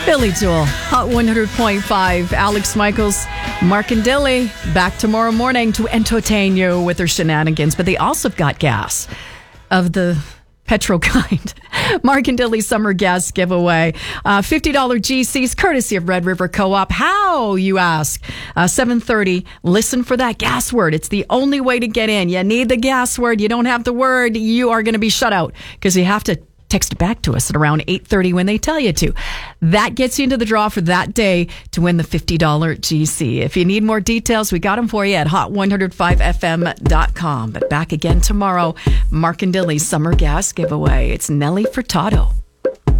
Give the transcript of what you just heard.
Billy Joel, Hot 100.5. Alex Michaels, Mark and Dilly, back tomorrow morning to entertain you with their shenanigans. But they also have got gas of the petrol kind. Mark and Dilly's summer gas giveaway. $50 GCs, courtesy of Red River Co-op. How, you ask? 7:30. Listen for that gas word. It's the only way to get in. You need the gas word. You don't have the word, you are going to be shut out because you have to text it back to us at around 8:30 when they tell you to. That gets you into the draw for that day to win the $50 GC. If you need more details, we got them for you at hot105fm.com. But back again tomorrow, Mark and Dilly's summer gas giveaway. It's Nelly Furtado.